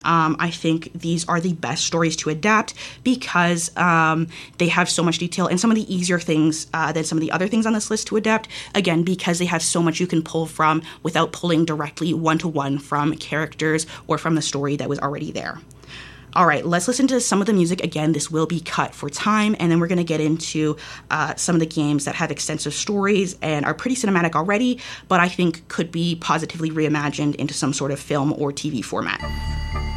I think these are the best stories to adapt because they have so much detail and some of the easier things than some of the other things on this list to adapt, again, because they have so much you can pull from without pulling directly one-to-one from characters or from the story that was already there. All right, let's listen to some of the music. Again, this will be cut for time, and then we're going to get into some of the games that have extensive stories and are pretty cinematic already, but I think could be positively reimagined into some sort of film or TV format.